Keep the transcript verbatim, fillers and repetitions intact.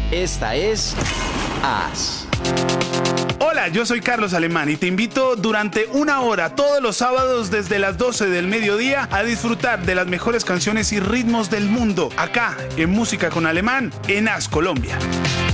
Esta es As. Hola, yo soy Carlos Alemán y te invito durante una hora todos los sábados desde las doce del mediodía a disfrutar de las mejores canciones y ritmos del mundo, acá en Música con Alemán, en As Colombia.